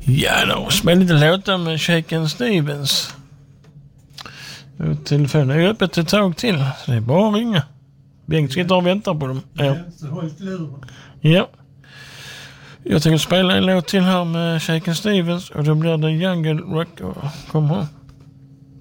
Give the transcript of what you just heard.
Ja, då spelar lite låtar med Shaken Stevens. Telefonen är öppet ett tag till, så det är bara att ringa. Bengt sitter och väntar på dem. Ja, så håll till luren. Ja. Jag tänker spela en låt till här med Shaken Stevens och då blir det Jungle Rock. Kommer